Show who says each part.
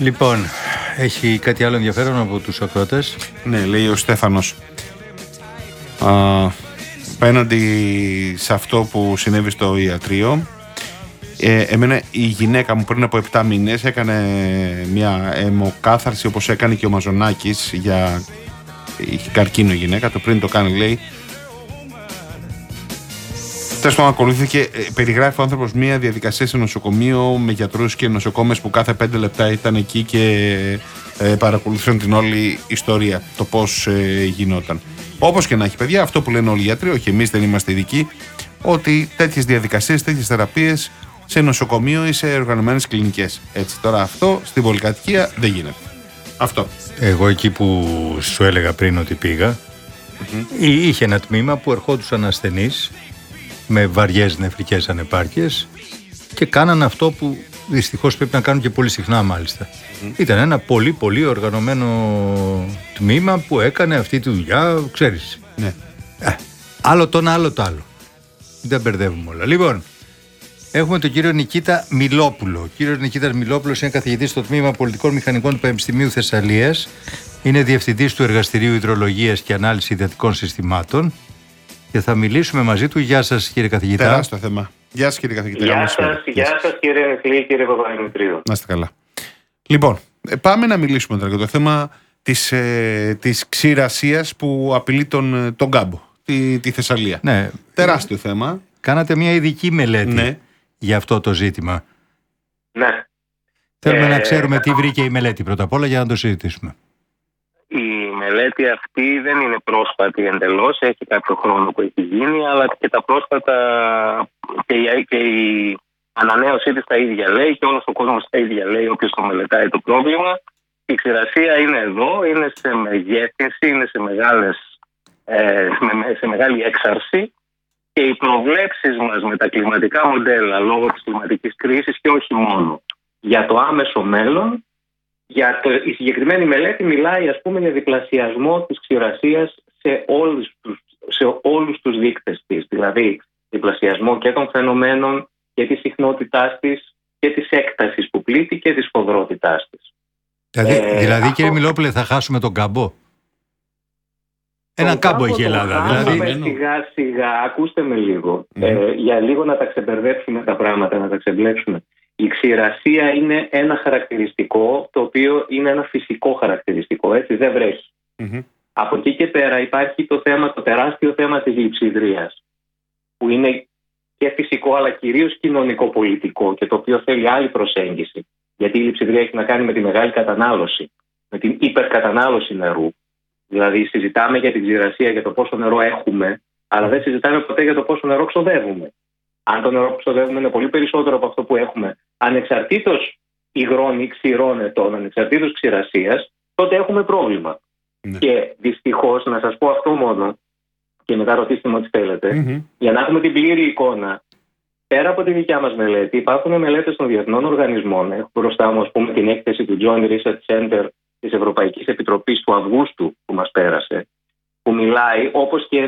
Speaker 1: Λοιπόν, έχει κάτι άλλο ενδιαφέρον από τους ακροατές?
Speaker 2: Ναι, λέει ο Στέφανος. Απέναντι σε αυτό που συνέβη στο ιατρείο, εμένα η γυναίκα μου πριν από 7 μήνες έκανε μια αιμοκάθαρση, όπως έκανε και ο Μαζονάκης, είχε καρκίνο η γυναίκα, το πριν το κάνει, λέει. Τέλος πάντων, ακολούθησε, περιγράφει ο άνθρωπος μια διαδικασία σε νοσοκομείο με γιατρούς και νοσοκόμες που κάθε 5 λεπτά ήταν εκεί και παρακολουθούν την όλη ιστορία, το πώς γινόταν. Όπως και να έχει, παιδιά, αυτό που λένε όλοι οι γιατροί, όχι εμείς δεν είμαστε ειδικοί, ότι τέτοιες διαδικασίες, τέτοιες θεραπείες σε νοσοκομείο ή σε οργανωμένες κλινικές. Έτσι, τώρα αυτό στην πολυκατοικία δεν γίνεται. Αυτό.
Speaker 1: Εγώ εκεί που σου έλεγα πριν ότι πήγα, είχε ένα τμήμα που ερχόντουσαν ασθενείς με βαριές νεφρικές ανεπάρκειες και κάναν αυτό που δυστυχώς πρέπει να κάνουν και πολύ συχνά, μάλιστα. Ήταν ένα πολύ πολύ οργανωμένο τμήμα που έκανε αυτή τη δουλειά, ξέρεις.
Speaker 2: Ναι.
Speaker 1: Άλλο το ένα, άλλο το άλλο. Δεν μπερδεύουμε όλα. Λοιπόν, έχουμε τον κύριο Νικήτα Μιλόπουλο. Ο κύριος Νικήτας Μιλόπουλος είναι καθηγητής στο Τμήμα Πολιτικών Μηχανικών του Πανεπιστημίου Θεσσαλίας. Είναι διευθυντής του Εργαστηρίου Υδρολογίας και Ανάλυσης Ιδιατικών Συστημάτων. Και θα μιλήσουμε μαζί του. Γεια σας, κύριε καθηγητά.
Speaker 2: Τεράστιο θέμα. Γεια σας, κύριε καθηγητά.
Speaker 3: Γεια σας, κύριε Νεκλή, κύριε Παπαδημητρίου.
Speaker 2: Να είστε καλά. Λοιπόν, πάμε να μιλήσουμε τώρα για το θέμα της ξηρασίας που απειλεί τον Κάμπο, τη Θεσσαλία.
Speaker 1: Ναι.
Speaker 2: Τεράστιο θέμα.
Speaker 1: Κάνατε μια ειδική μελέτη,
Speaker 2: ναι,
Speaker 1: για αυτό το ζήτημα.
Speaker 3: Ναι.
Speaker 1: Θέλουμε να ξέρουμε τι βρήκε η μελέτη πρώτα απ' όλα για να το συζητήσουμε.
Speaker 3: Η μελέτη αυτή δεν είναι πρόσφατη εντελώς, έχει κάποιο χρόνο που έχει γίνει, αλλά και τα πρόσφατα και η ανανέωσή της τα ίδια λέει και όλος ο κόσμος τα ίδια λέει, όποιος το μελετάει το πρόβλημα. Η ξηρασία είναι εδώ, είναι σε μεγέθυνση, είναι σε μεγάλη έξαρση και οι προβλέψεις μας με τα κλιματικά μοντέλα λόγω της κλιματικής κρίσης και όχι μόνο για το άμεσο μέλλον. Η συγκεκριμένη μελέτη μιλάει, ας πούμε, για διπλασιασμό της ξηρασίας σε όλους τους δείκτες της. Δηλαδή, διπλασιασμό και των φαινομένων και της συχνότητάς της και της έκτασης που πλήττει και της σφοδρότητάς της.
Speaker 1: Δηλαδή, κύριε Μιλόπουλε, θα χάσουμε τον Κάμπο? Έναν Κάμπο έχει η Ελλάδα.
Speaker 3: Δηλαδή, σιγά σιγά, ακούστε με λίγο. Για λίγο να τα ξεμπερδέψουμε τα πράγματα, να τα ξεμπλέξουμε. Η ξηρασία είναι ένα χαρακτηριστικό το οποίο είναι ένα φυσικό χαρακτηριστικό, έτσι, δεν βρέχει. Από εκεί και πέρα υπάρχει το τεράστιο θέμα της λειψιδρίας, που είναι και φυσικό αλλά κυρίως κοινωνικό-πολιτικό και το οποίο θέλει άλλη προσέγγιση. Γιατί η λειψιδρία έχει να κάνει με τη μεγάλη κατανάλωση, με την υπερκατανάλωση νερού. Δηλαδή συζητάμε για την ξηρασία, για το πόσο νερό έχουμε, αλλά δεν συζητάμε ποτέ για το πόσο νερό ξοδεύουμε. Αν το νερό που ξοδεύουμε είναι πολύ περισσότερο από αυτό που έχουμε, ανεξαρτήτως υγρών ή ξηρών ετών, ανεξαρτήτως ξηρασίας, τότε έχουμε πρόβλημα. Και δυστυχώς, να σας πω αυτό μόνο, και μετά ρωτήστε με ό,τι θέλετε, για να έχουμε την πλήρη εικόνα, πέρα από τη δικιά μας μελέτη, υπάρχουν μελέτες των διεθνών οργανισμών. Έχω μπροστά μου, ας πούμε, την έκθεση του Joint Research Center της Ευρωπαϊκής Επιτροπής του Αυγούστου που μας πέρασε, που μιλάει, όπως και